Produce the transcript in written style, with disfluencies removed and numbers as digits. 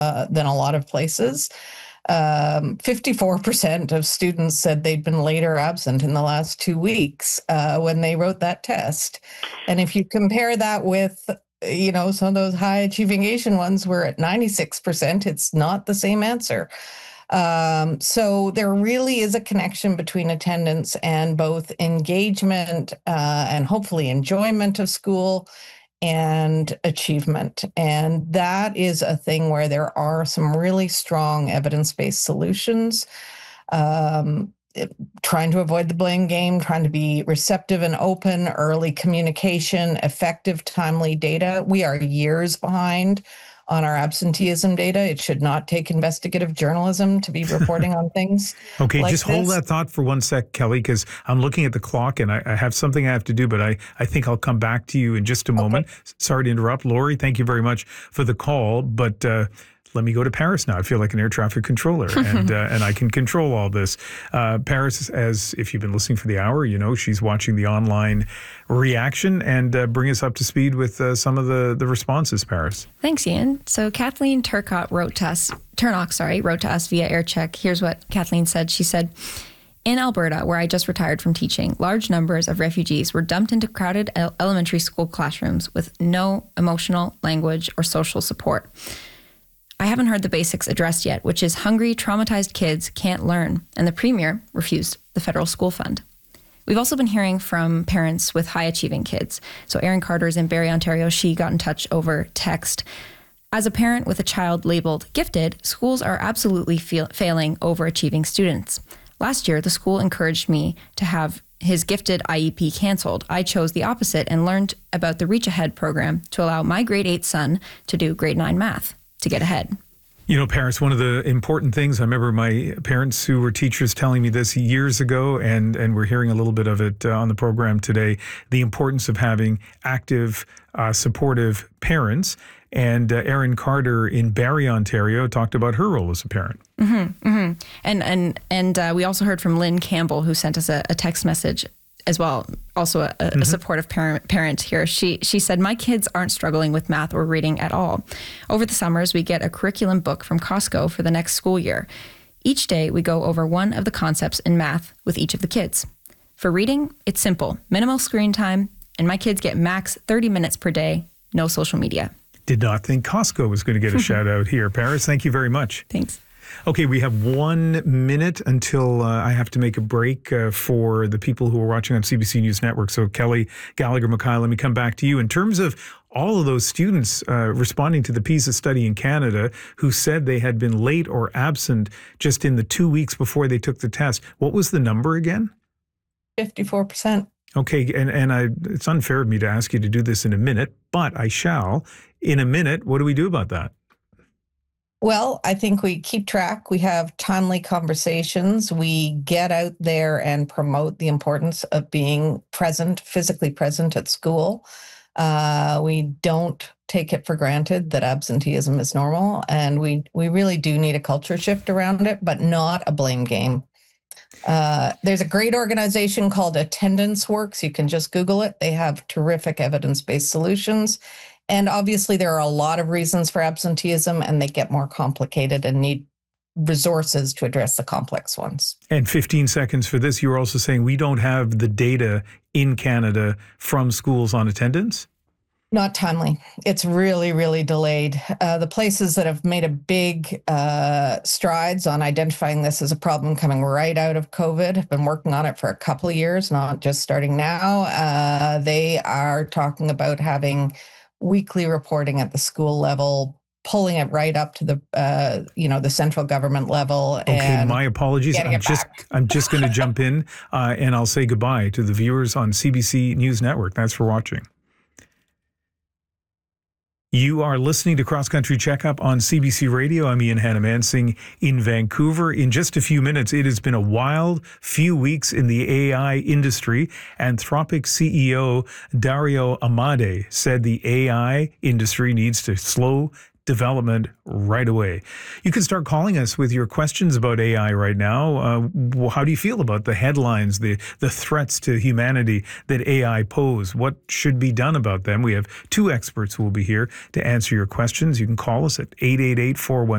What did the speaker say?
than a lot of places. 54% of students said they'd been late or absent in the last 2 weeks when they wrote that test. And if you compare that with, some of those high achieving Asian ones were at 96%, it's not the same answer. So there really is a connection between attendance and both engagement and hopefully enjoyment of school and achievement. And that is a thing where there are some really strong evidence-based solutions. Trying to avoid the blame game, trying to be receptive and open, early communication, effective, timely data. We are years behind on our absenteeism data. It should not take investigative journalism to be reporting on things. Okay, like just hold that thought for one sec, Kelly, because I'm looking at the clock and I have something I have to do, but I think I'll come back to you in just a moment. Sorry to interrupt. Lori, thank you very much for the call, but let me go to Paris now. I feel like an air traffic controller, and I can control all this. Paris, as if you've been listening for the hour, she's watching the online reaction and bring us up to speed with some of the responses, Paris. Thanks, Ian. So Kathleen Turnock wrote to us via AirCheck. Here's what Kathleen said. She said, in Alberta, where I just retired from teaching, large numbers of refugees were dumped into crowded elementary school classrooms with no emotional, language, or social support. I haven't heard the basics addressed yet, which is hungry, traumatized kids can't learn, and the Premier refused the federal school fund. We've also been hearing from parents with high-achieving kids. So Erin Carter is in Barrie, Ontario. She got in touch over text. As a parent with a child labeled gifted, schools are absolutely failing overachieving students. Last year, the school encouraged me to have his gifted IEP canceled. I chose the opposite and learned about the Reach Ahead program to allow my grade 8 son to do grade 9 math to get ahead. Paris, one of the important things, I remember my parents who were teachers telling me this years ago, and we're hearing a little bit of it on the program today, the importance of having active, supportive parents. And Erin Carter in Barrie, Ontario, talked about her role as a parent. Mm-hmm, mm-hmm. And we also heard from Lynn Campbell, who sent us a text message as well, also a supportive parent here. She said, my kids aren't struggling with math or reading at all. Over the summers, we get a curriculum book from Costco for the next school year. Each day, we go over one of the concepts in math with each of the kids. For reading, it's simple, minimal screen time, and my kids get max 30 minutes per day, no social media. Did not think Costco was going to get a shout out here. Paris, thank you very much. Thanks. Okay, we have 1 minute until I have to make a break for the people who are watching on CBC News Network. So Kelly Gallagher-Mackay, let me come back to you. In terms of all of those students responding to the PISA study in Canada who said they had been late or absent just in the 2 weeks before they took the test, what was the number again? 54%. Okay, and it's unfair of me to ask you to do this in a minute, but I shall. In a minute, what do we do about that? Well, I think we keep track. We have timely conversations. We get out there and promote the importance of being present, physically present at school. We don't take it for granted that absenteeism is normal, and we really do need a culture shift around it, but not a blame game. There's a great organization called Attendance Works. You can just Google it. They have terrific evidence-based solutions. And obviously, there are a lot of reasons for absenteeism, and they get more complicated and need resources to address the complex ones. And 15 seconds for this, you were also saying we don't have the data in Canada from schools on attendance? Not timely. It's really, really delayed. The places that have made a big strides on identifying this as a problem coming right out of COVID have been working on it for a couple of years, not just starting now. They are talking about having weekly reporting at the school level, pulling it right up to the central government level. Okay, and my apologies. I'm just going to jump in and I'll say goodbye to the viewers on CBC News Network. Thanks for watching. You are listening to Cross Country Checkup on CBC Radio. I'm Ian Hannah-Mansing in Vancouver. In just a few minutes, it has been a wild few weeks in the AI industry. Anthropic CEO Dario Amodei said the AI industry needs to slow development right away. You can start calling us with your questions about AI right now. How do you feel about the headlines, the threats to humanity that AI pose? What should be done about them? We have two experts who will be here to answer your questions. You can call us at 888-410